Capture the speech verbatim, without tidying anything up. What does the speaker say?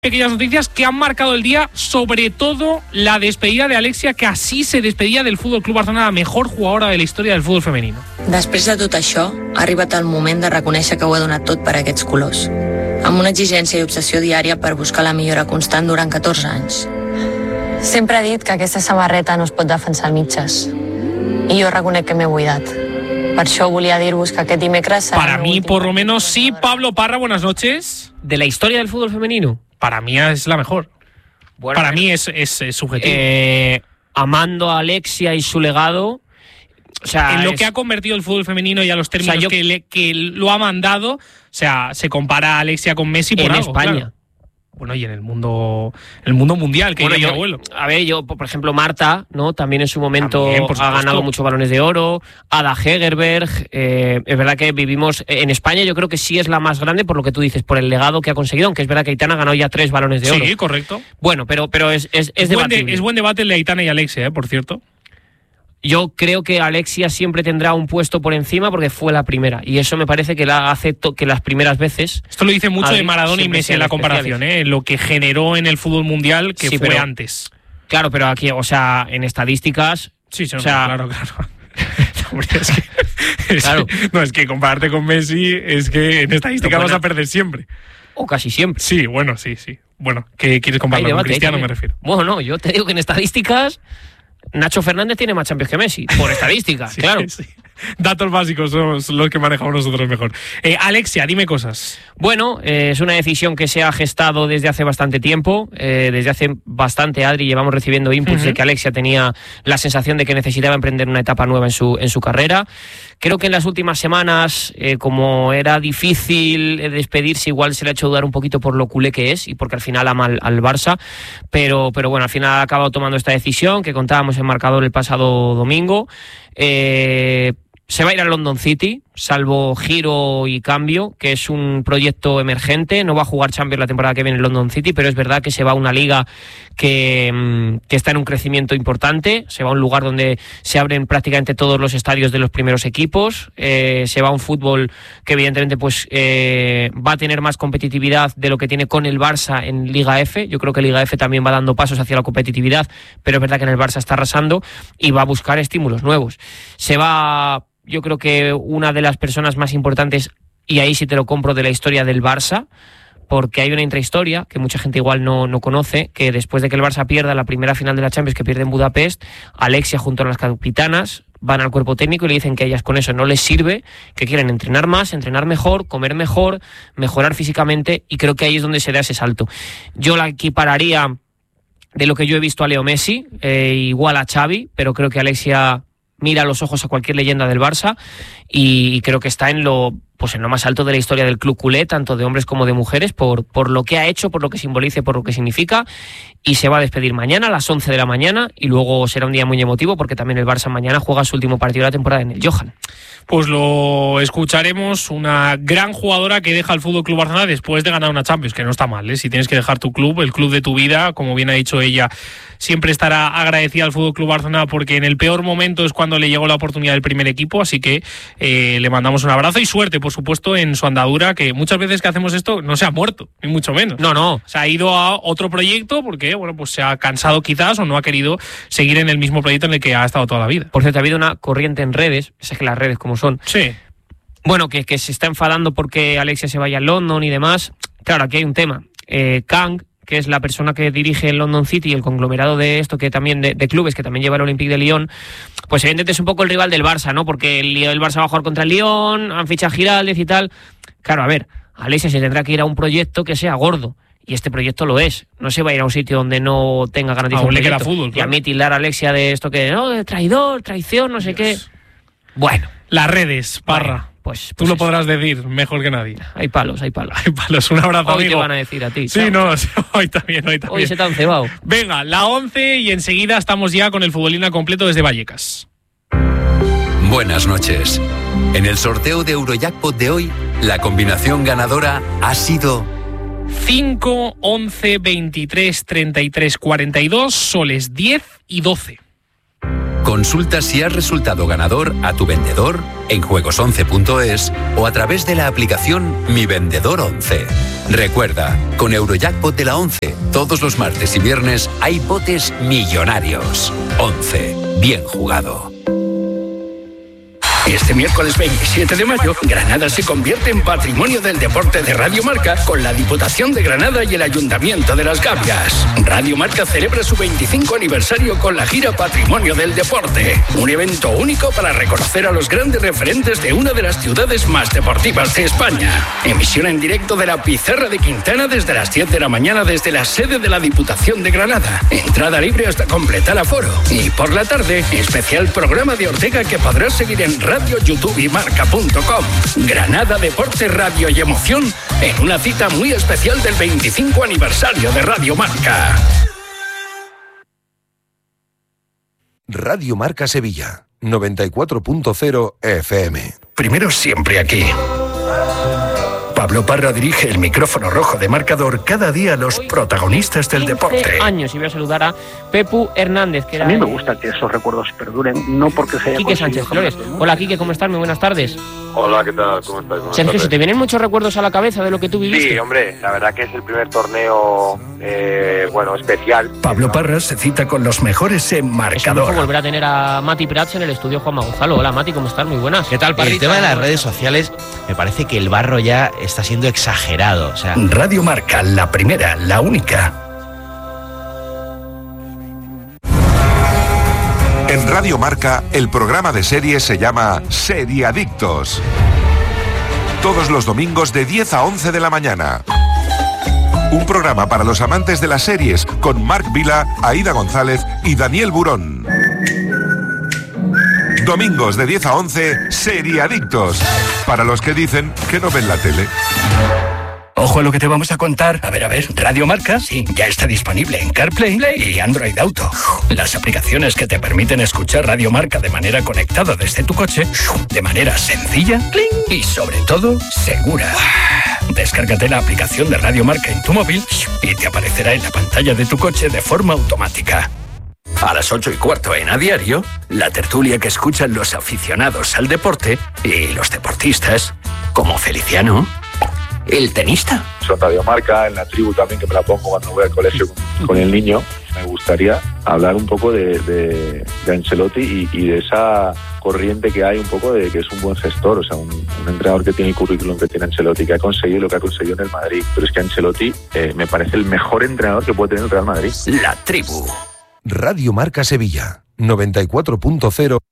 Pequeñas noticias que han marcado el día, sobre todo la despedida de Alexia, que así se despedía del Fútbol Club Barcelona, la mejor jugadora de la historia del fútbol femenino. Després de tot això, ha arribat el moment de reconèixer que ho ha donat tot per aquests colors, amb una exigència i obsessió diària per buscar la millora constant durant catorze anys. Sempre he dit que aquesta samarreta no es pot defensar a mitges, i jo reconec que m'he buidat. Per això volia dir-vos que aquest dimecres... Para mí, por lo menos, sí. Pablo Parra, buenas noches. ¿De la historia del fútbol femenino? Para mí es la mejor. Bueno, Para mí es, es, es subjetivo. Eh, amando a Alexia y su legado... O sea, en lo es... que ha convertido el fútbol femenino y a los términos, o sea, yo... que, le, que lo ha mandado, o sea, se compara a Alexia con Messi por en algo, España. Claro. Bueno, y en el mundo el mundo mundial, que bueno, yo, mi abuelo. A ver, yo, por ejemplo, Marta, ¿no? También en su momento También, ha ganado muchos balones de oro. Ada Hegerberg. Eh, es verdad que vivimos en España, yo creo que sí es la más grande por lo que tú dices, por el legado que ha conseguido, aunque es verdad que Aitana ganó ya tres balones de sí, oro. Sí, correcto. Bueno, pero, pero es, es, es, es debatible. Buen de, es buen debate el de Aitana y Alexia, ¿eh? Por cierto. Yo creo que Alexia siempre tendrá un puesto por encima porque fue la primera. Y eso me parece que la hace que las primeras veces... Esto lo dice mucho de Maradona y Messi en la comparación, ¿eh? Lo que generó en el fútbol mundial que sí, fue pero, antes. Claro, pero aquí, o sea, en estadísticas... Sí, sí, o sea, claro, claro. es que, es claro. Que, no, es que compararte con Messi es que en estadística no, vas a perder siempre. O casi siempre. Sí, bueno, sí, sí. Bueno, ¿qué quieres compararlo con Cristiano, me refiero? Bueno, no, yo te digo que en estadísticas... Nacho Fernández tiene más Champions que Messi, por estadística, sí, claro. Sí. Datos básicos son los que manejamos nosotros mejor. Eh, Alexia, dime cosas. Bueno, eh, es una decisión que se ha gestado desde hace bastante tiempo. Eh, desde hace bastante, Adri, llevamos recibiendo inputs uh-huh. de que Alexia tenía la sensación de que necesitaba emprender una etapa nueva en su, en su carrera. Creo que en las últimas semanas, eh, como era difícil despedirse, igual se le ha hecho dudar un poquito por lo culé que es y porque al final ama al, al Barça. Pero, pero bueno, al final ha acabado tomando esta decisión que contábamos en marcador el pasado domingo. Eh, se va a ir al London City, salvo giro y cambio, que es un proyecto emergente. No va a jugar Champions la temporada que viene en London City, pero es verdad que se va a una liga que, que está en un crecimiento importante. Se va a un lugar donde se abren prácticamente todos los estadios de los primeros equipos. Eh, se va a un fútbol que evidentemente pues eh, va a tener más competitividad de lo que tiene con el Barça en Liga F. Yo creo que Liga F también va dando pasos hacia la competitividad, pero es verdad que en el Barça está arrasando y va a buscar estímulos nuevos. Se va... Yo creo que una de las personas más importantes, y ahí sí te lo compro, de la historia del Barça, porque hay una intrahistoria que mucha gente igual no, no conoce, que después de que el Barça pierda la primera final de la Champions, que pierde en Budapest, Alexia junto a las capitanas van al cuerpo técnico y le dicen que a ellas con eso no les sirve, que quieren entrenar más, entrenar mejor, comer mejor, mejorar físicamente, y creo que ahí es donde se da ese salto. Yo la equipararía de lo que yo he visto a Leo Messi, eh, igual a Xavi, pero creo que Alexia mira a los ojos a cualquier leyenda del Barça y, y creo que está en lo, pues en lo más alto de la historia del club culé, tanto de hombres como de mujeres, por, por lo que ha hecho, por lo que simboliza, por lo que significa, y se va a despedir mañana a las once de la mañana y luego será un día muy emotivo porque también el Barça mañana juega su último partido de la temporada en el Johan. Pues lo escucharemos, una gran jugadora que deja el Fútbol Club Barcelona después de ganar una Champions, que no está mal, ¿eh? Si tienes que dejar tu club, el club de tu vida, como bien ha dicho ella, siempre estará agradecida al Fútbol Club Barcelona porque en el peor momento es cuando le llegó la oportunidad del primer equipo, así que eh, le mandamos un abrazo y suerte, por supuesto, en su andadura, que muchas veces que hacemos esto no se ha muerto, ni mucho menos. No, no. Se ha ido a otro proyecto porque, bueno, pues se ha cansado quizás o no ha querido seguir en el mismo proyecto en el que ha estado toda la vida. Por cierto, ha habido una corriente en redes, sé que las redes como son. Sí. Bueno, que, que se está enfadando porque Alexia se vaya a London y demás. Claro, aquí hay un tema. Eh, Kang, que es la persona que dirige el London City y el conglomerado de esto, que también de, de clubes, que también lleva el Olympique de Lyon, pues evidentemente es un poco el rival del Barça, ¿no? Porque el, el Barça va a jugar contra el Lyon, han fichado a Giraldez y tal. Claro, a ver, Alexia se tendrá que ir a un proyecto que sea gordo. Y este proyecto lo es. No se va a ir a un sitio donde no tenga garantizado un proyecto. Fútbol, claro. Y a mí tildar a Alexia de esto que, no, de traidor, traición, no sé Dios. qué. Bueno. Las redes, Parra. Bueno, pues, Tú pues lo eso. podrás decir mejor que nadie. Hay palos, hay palos. Hay palos. Un abrazo, hoy amigo. Te van a decir a ti. Sí, ¿sabes? no, hoy también, hoy también. Hoy se te han cebado. Venga, la once y enseguida estamos ya con el Futbolina completo desde Vallecas. Buenas noches. En el sorteo de Eurojackpot de hoy, la combinación ganadora ha sido cinco, once, veintitrés, treinta y tres, cuarenta y dos, soles diez y doce. Consulta si has resultado ganador a tu vendedor en juegos once punto es o a través de la aplicación Mi Vendedor once. Recuerda, con Eurojackpot de la once, todos los martes y viernes hay botes millonarios. once. Bien jugado. Este miércoles veintisiete de mayo, Granada se convierte en Patrimonio del Deporte de Radio Marca con la Diputación de Granada y el Ayuntamiento de Las Gavias. Radio Marca celebra su veinticinco aniversario con la gira Patrimonio del Deporte, un evento único para reconocer a los grandes referentes de una de las ciudades más deportivas de España. Emisión en directo de la Pizarra de Quintana desde las diez de la mañana desde la sede de la Diputación de Granada. Entrada libre hasta completar aforo. Y por la tarde, especial programa de Ortega que podrás seguir en Radio Radio, YouTube y marca punto com. Granada, deporte, radio y emoción en una cita muy especial del veinticinco aniversario de Radio Marca. Radio Marca Sevilla, noventa y cuatro punto cero F M. Primero siempre aquí. Pablo Parra dirige el micrófono rojo de Marcador cada día a los protagonistas del deporte. Años y voy a saludar a Pepu Hernández, que era... A mí me gusta que esos recuerdos perduren, no porque se haya Quique Sánchez Flores. Hola, Quique, ¿cómo estás? Muy buenas tardes. Hola, ¿qué tal? ¿Cómo estás? Buenas Sergio, tardes. ¿se te vienen muchos recuerdos a la cabeza de lo que tú viviste? Sí, hombre, la verdad que es el primer torneo, eh, bueno, especial. Pablo Parra se cita con los mejores en Marcador. Es un volver a tener a Mati Prats en el estudio Juanma Gonzalo. Hola, Mati, ¿cómo estás? Muy buenas. ¿Qué tal, Parrita? El tema de las redes sociales, me parece que el barro ya está siendo exagerado. O sea... Radio Marca, la primera, la única. En Radio Marca, el programa de series se llama Seriadictos. Todos los domingos de diez a once de la mañana. Un programa para los amantes de las series con Marc Vila, Aida González y Daniel Burón. Domingos de diez a once, Seriadictos. Para los que dicen que no ven la tele. Ojo a lo que te vamos a contar. A ver, a ver, Radio Marca, sí, ya está disponible en CarPlay y Android Auto. Las aplicaciones que te permiten escuchar Radio Marca de manera conectada desde tu coche, de manera sencilla y sobre todo segura. Descárgate la aplicación de Radio Marca en tu móvil y te aparecerá en la pantalla de tu coche de forma automática. A las ocho y cuarto en A Diario, la tertulia que escuchan los aficionados al deporte y los deportistas, como Feliciano, el tenista. Son Radio Marca, en la tribu también, que me la pongo cuando voy al colegio con, con el niño. Me gustaría hablar un poco de, de, de Ancelotti y, y de esa corriente que hay un poco de que es un buen gestor, o sea, un, un entrenador que tiene el currículum que tiene Ancelotti, que ha conseguido lo que ha conseguido en el Madrid. Pero es que Ancelotti eh, me parece el mejor entrenador que puede tener el Real Madrid. La tribu. Radio Marca Sevilla, noventa y cuatro punto cero.